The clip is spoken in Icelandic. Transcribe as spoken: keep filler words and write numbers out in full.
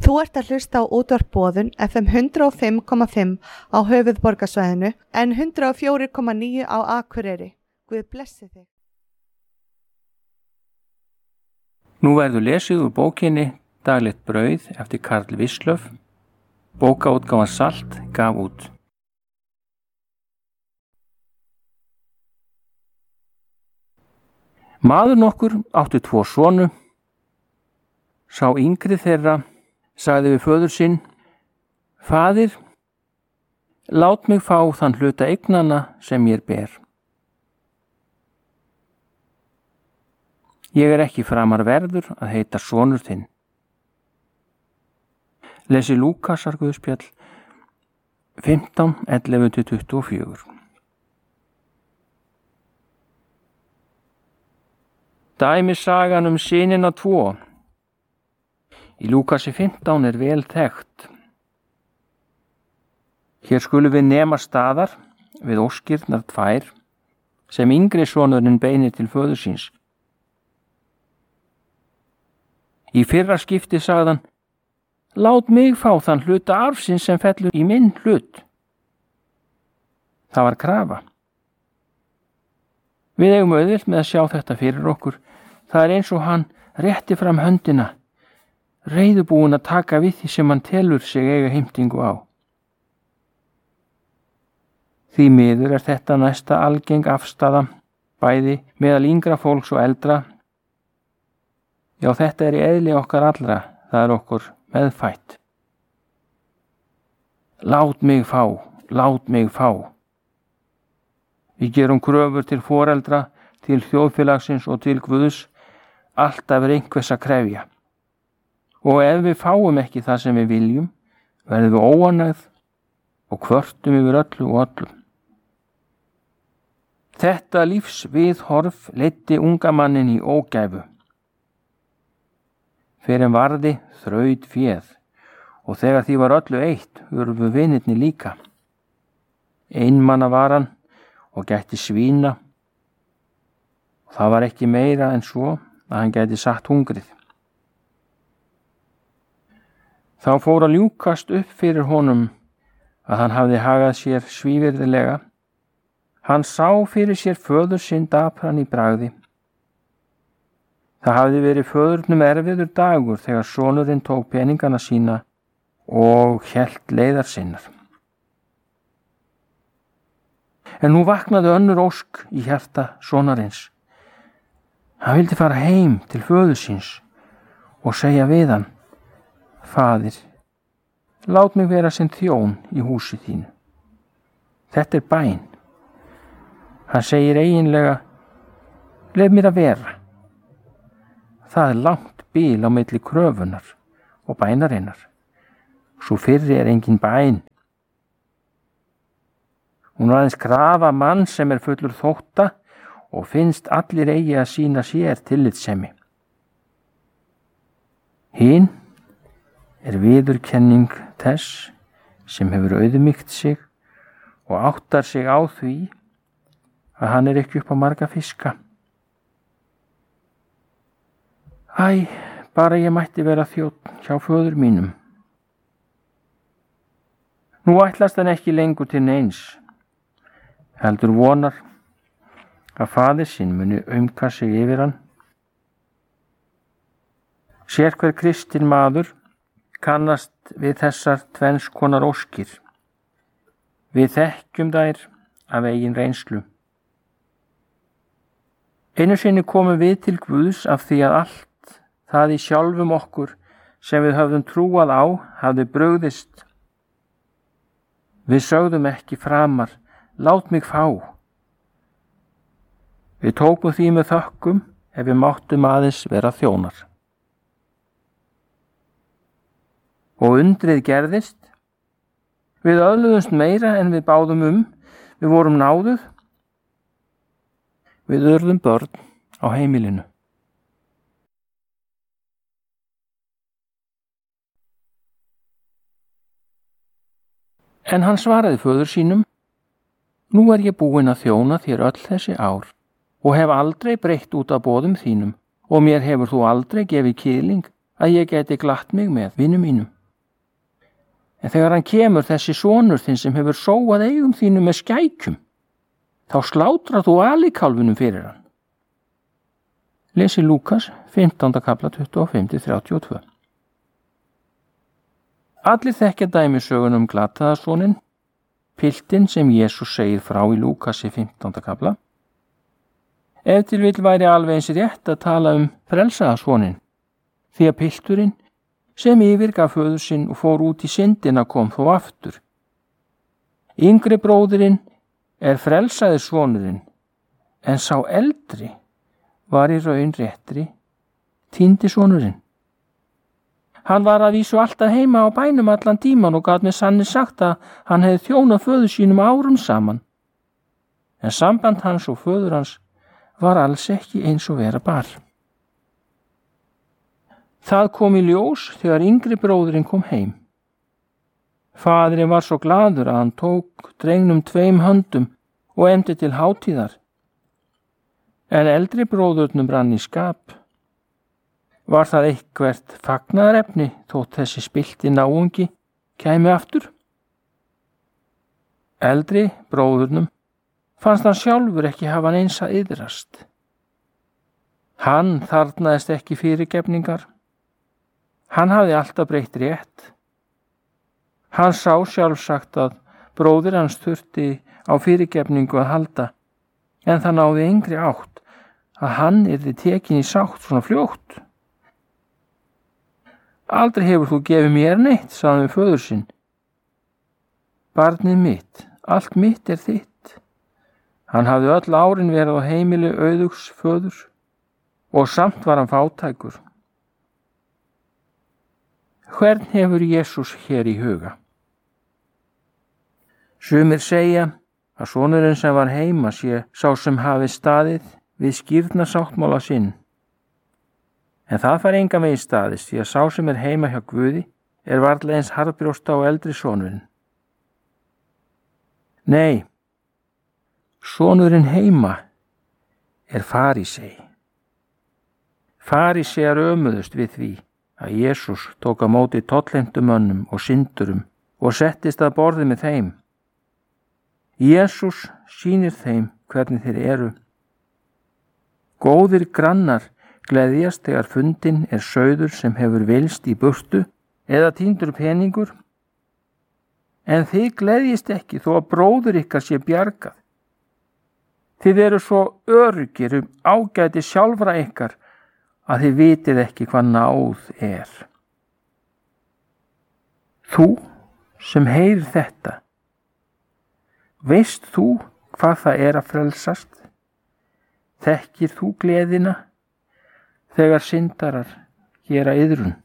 Þú ert að hlusta á útvarp Boðun F M hundrað og fimm komma fimm á höfuðborgarsvæðinu en hundrað og fjögur komma níu á Akureyri. Guð blessi þig. Nú verður lesið úr bókinni Daglegt brauð eftir Karl Wislöff. Bókaútgáfan Salt gaf út. Maður nokkur átti tvo sonu. Sá yngri þeirra sagði við föður sinn: Faðir, lát mig fá þann hluta eignanna sem mér ber. Ég er ekki framar verður að heita sonur þinn. Lesi Lúkasar Guðspjall fimmtán, ellefu til tuttugu og fjögur. Dæmisagan um synina tvo. Í Lúkasi fimmtán er vel þekkt. Hér skulum við nema staðar við óskirnar tvær sem yngri sonurinn beinir til föður síns. Í fyrra skipti sagðan: Lát mig fá þann hluta arfsins sem fellur í minn hlut. Það var krafa. Við eigum auðvilt með að sjá þetta fyrir okkur. Það er eins og hann rétti fram höndina, reiðubúin að taka við því sem hann telur sig eiga heimtingu á. Því miður er þetta næsta algeng afstaða, bæði meðal yngra fólks og eldra. Já, þetta er í eðli okkar allra, það er okkur meðfætt. Lát mig fá, lát mig fá. Við gerum kröfur til foreldra, til þjóðfélagsins og til Guðs, alltaf er einhvers að krefja. Og ef við fáum ekki það sem við viljum, verðum við óánægð og kvörtum yfir öllu og öllum. Þetta lífsviðhorf leiddi unga mannin í ógæfu. Fyrir en varði þraut féð, og þegar því var öllu eitt, urfu vinirnir líka. Einmanna var hann og gætti svína, og það var ekki meira en svo að hann gæti satt hungrið. Þá fór að ljúkast upp fyrir honum að hann hafði hagað sér svívirðilega. Hann sá fyrir sér föður sinn dapran í bragði. Það hafði verið föðurnum erfiður dagur þegar sonurinn tók peningana sína og hélt leiðar sinnar. En nú vaknaði önnur ósk í hjarta sonarins. Hann vildi fara heim til föður síns og segja við hann: Faðir, lát mig vera sem þjón í húsi þínu. Þetta er bæn. Hann segir eiginlega: Lef mér að vera. Það er langt bil á milli kröfunar og bænarinnar. Svo fyrri er engin bæn. Hún er aðeins krafa mann sem er fullur þótta og finnst allir eigi að sýna sér tillitssemi. Hinn er viðurkenning þess sem hefur auðmýkt sig og áttar sig á því að hann er ekki upp á marga fiska. Æ, bara ég mætti vera þjónn hjá föður mínum. Nú ætlast hann ekki lengur til neins, heldur vonar að faðir sinn muni aumka sig yfir hann. Sérhver kristinn maður kannast við þessar tvenns konar óskir. Við þekkjum þær af eigin reynslu. Einu sinni komum við til Guðs af því að allt það í sjálfum okkur sem við höfðum trúað á hafði brugðist. Við sögðum ekki framar: Lát mig fá. Við tókum því með þökkum ef við máttum aðeins vera þjónar. Og undrið gerðist. Við öðluðumst meira en við báðum um. Við vorum náðuð. Við urðum börn á heimilinu. En hann svaraði föður sínum: Nú er ég búinn að þjóna þér öll þessi ár og hef aldrei breytt út af boðum þínum og mér hefur þú aldrei gefið kýling að ég geti glatt mig með vinum mínum. En þegar hann kemur, þessi sonur þinn sem hefur sóað eigum þínum með skækjum, þá slátrar þú alikálfinum fyrir hann. Lesi Lúkas, fimmtánda kafla tuttugu og fimm til þrjátíu og tvö. Allir þekkja dæmisögun um glataðasoninn, piltinn sem Jesús segir frá í Lúkasi fimmtánda kafla. Ef til vill væri alveg eins rétt að tala um frelsaðasoninn, því að pilturinn sem yfirgaf föður sinn og fór út í syndina kom þó aftur. Yngri bróðirinn er frelsaði sonurinn, en sá eldri var í raun réttri týndi sonurinn. Hann var að vísu alltaf heima á bænum allan tíman og gat með sanni sagt að hann hefði þjónað föður sínum árum saman. En samband hans og föður hans var alls ekki eins og vera bar. Það kom í ljós þegar yngri bróðirinn kom heim. Faðirinn var svo gladur að hann tók drengnum tveim höndum og efndi til hátíðar. En eldri bróðurnum brann í skap. Var það eitthvert fagnaðarefni þótt þessi spillti náungi kæmi aftur? Eldri bróðurnum fannst hann sjálfur ekki hafa neins að iðrast. Hann þarfnaðist ekki fyrirgefningar. Hann hafði alltaf breytt rétt. Hann sá sjálfsagt að bróðir hans þurfti á fyrirgefningu að halda, en það náði engri átt að hann yrði tekin í sátt svona fljótt. Aldrei hefur þú gefið mér neitt, sagði við föður sinn. Barnið mitt, allt mitt er þitt. Hann hafði öll árin verið á heimili auðugs föður og samt var hann fátækur. Hvern hefur Jesús hér í huga? Sumir segja að sonurinn sem var heima sé sá sem hafi staðið við skírnarsáttmála sinn. En það fær engan veginn staðist því að sá sem er heima hjá Guði er varla eins harðbrjósta og eldri sonurinn. Nei, sonurinn heima er farísei. Farísear ömuðust við því að Jesús tók á móti tollheimtumönnum og syndurum og settist að borði með þeim. Jesús sýnir þeim hvernig þeir eru. Góðir grannar gleðjast þegar fundin er sauður sem hefur vilst í burtu eða týndur peningur, en þið gleðjist ekki þó að bróður ykkar sé bjargað. Þið eru svo öruggir um ágæti sjálfra ykkar að þið vitið ekki hvað náð er. Þú sem heyrir þetta, veist þú hvað það er að frelsast? Þekkir þú gleðina þegar syndarar gera iðrun?